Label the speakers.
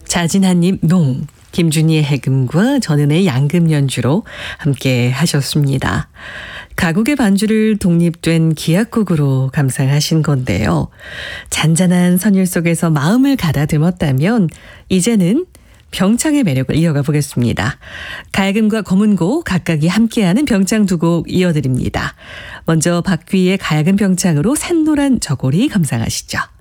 Speaker 1: 자진한님 농, 김준희의 해금과 전은의 양금 연주로 함께 하셨습니다. 가곡의 반주를 독립된 기악곡으로 감상하신 건데요. 잔잔한 선율 속에서 마음을 가다듬었다면 이제는 병창의 매력을 이어가 보겠습니다. 가야금과 검은고 각각이 함께하는 병창 두 곡 이어드립니다. 먼저 박귀의 가야금 병창으로 샛노란 저고리 감상하시죠.